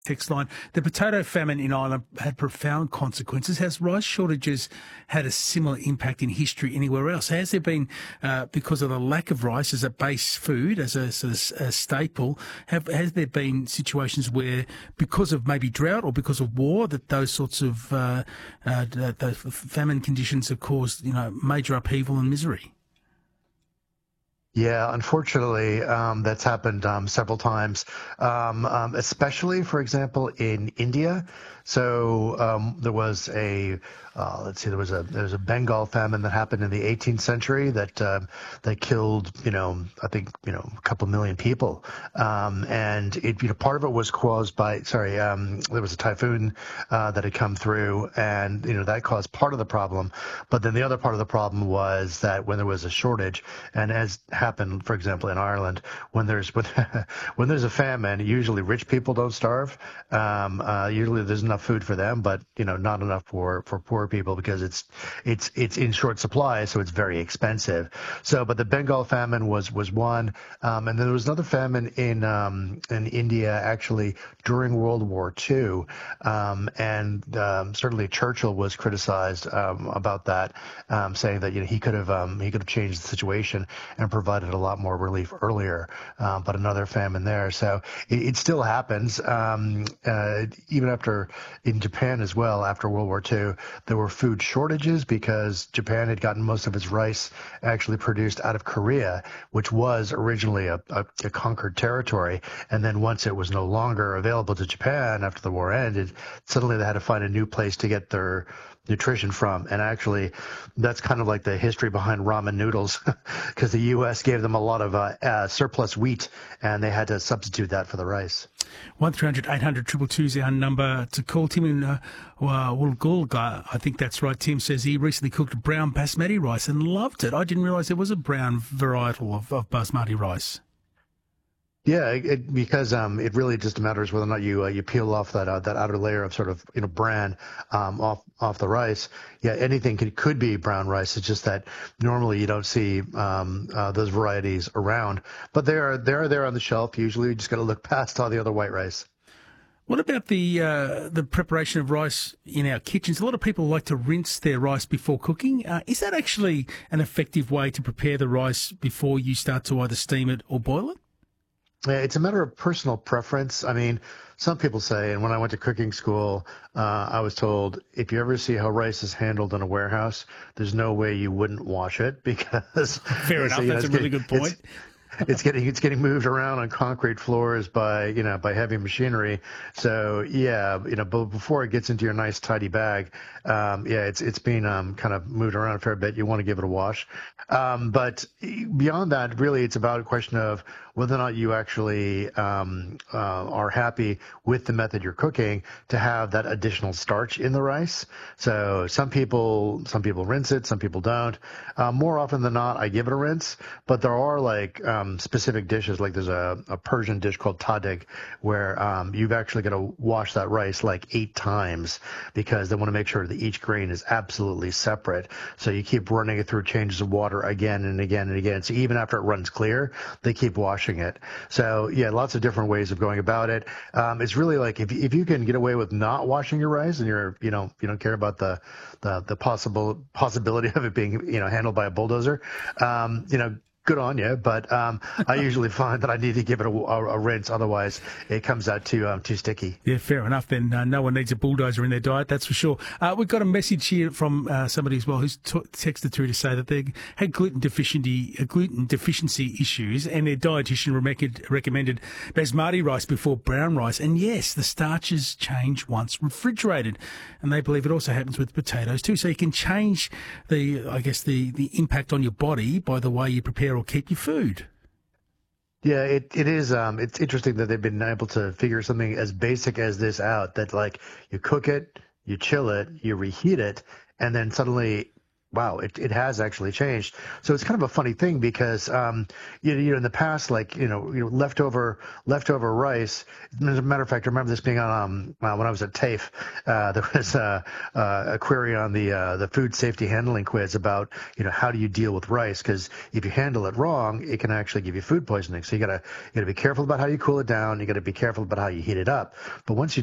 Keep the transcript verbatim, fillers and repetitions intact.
Text line. The potato famine in Ireland had profound consequences. Has rice shortages had a similar impact in history anywhere else? Has there been, uh, because of the lack of rice as a base food, as a, sort of a staple, have has there been situations where, because of maybe drought or because of war, that those sorts of uh, uh, those famine conditions have caused, you know, major upheaval and misery? Yeah, unfortunately, um, that's happened um, several times, um, um, especially, for example, in India. So um, there was a uh, let's see, there was a there was a Bengal famine that happened in the eighteenth century that um, that killed, you know, I think, you know, a couple million people, um, and it, you know, part of it was caused by sorry, um, there was a typhoon uh, that had come through, and you know that caused part of the problem, but then the other part of the problem was that when there was a shortage, and as happened, for example, in Ireland, when there's when, when there's a famine, usually rich people don't starve. Um, uh, usually there's enough food for them, but you know not enough for for poor people because it's it's it's in short supply, so it's very expensive. So, but the Bengal famine was was one, um, and then there was another famine in um, in India actually during World War Two, um, and um, certainly Churchill was criticized um, about that, um, saying that you know he could have um, he could have changed the situation and provided a lot more relief earlier, um, but another famine there. So it, it still happens, um, uh, even after in Japan as well. After World War Two, there were food shortages because Japan had gotten most of its rice actually produced out of Korea, which was originally a, a, a conquered territory. And then once it was no longer available to Japan after the war ended, suddenly they had to find a new place to get their nutrition from. And actually, that's kind of like the history behind ramen noodles, because the U S gave them a lot of uh, uh, surplus wheat, and they had to substitute that for the rice. one three hundred eight hundred two two two is our number to call. Tim in uh, Wollongong, I think that's right. Tim says he recently cooked brown basmati rice and loved it. I didn't realise there was a brown varietal of, of basmati rice. Yeah, it, because um, it really just matters whether or not you uh, you peel off that uh, that outer layer of sort of you know bran um, off off the rice. Yeah, anything could could be brown rice. It's just that normally you don't see um, uh, those varieties around, but they are they are there on the shelf. Usually, you just got to look past all the other white rice. What about the uh, the preparation of rice in our kitchens? A lot of people like to rinse their rice before cooking. Uh, is that actually an effective way to prepare the rice before you start to either steam it or boil it? It's a matter of personal preference. I mean, some people say, and when I went to cooking school, uh, I was told, if you ever see how rice is handled in a warehouse, there's no way you wouldn't wash it because... Fair enough. So, you know, that's a really good point. It's getting it's getting moved around on concrete floors by you know by heavy machinery. So yeah, you know, but before it gets into your nice tidy bag, um, yeah, it's it's being um, kind of moved around a fair bit. You want to give it a wash, um, but beyond that, really, it's about a question of whether or not you actually um, uh, are happy with the method you're cooking to have that additional starch in the rice. So some people some people rinse it, some people don't. Uh, more often than not, I give it a rinse, but there are like um, specific dishes, like there's a, a Persian dish called tadig, where um, you've actually got to wash that rice like eight times because they want to make sure that each grain is absolutely separate. So you keep running it through changes of water again and again and again. So even after it runs clear, they keep washing it. So yeah, lots of different ways of going about it. Um, it's really like if if you can get away with not washing your rice and you're you know you don't care about the the, the possible possibility of it being you know handled by a bulldozer, um, you know. Good on you, but um, I usually find that I need to give it a, a, a rinse, otherwise it comes out too um, too sticky. Yeah, fair enough. Then uh, no one needs a bulldozer in their diet, that's for sure. Uh, we've got a message here from uh, somebody as well who's t- texted through to say that they had gluten deficiency uh, gluten deficiency issues, and their dietitian re- recommended basmati rice before brown rice. And yes, the starches change once refrigerated, and they believe it also happens with potatoes too. So you can change the, I guess, the the impact on your body by the way you prepare or keep your food. Yeah, it, it is. Um, it's interesting that they've been able to figure something as basic as this out, that like you cook it, you chill it, you reheat it, and then suddenly wow, it, it has actually changed. So it's kind of a funny thing because um, you, you know in the past, like you know, you know leftover leftover rice. As a matter of fact, I remember this being on um, uh, when I was at TAFE. Uh, there was a, a query on the uh, the food safety handling quiz about you know how do you deal with rice, because if you handle it wrong, it can actually give you food poisoning. So you gotta you gotta be careful about how you cool it down. You gotta be careful about how you heat it up. But once you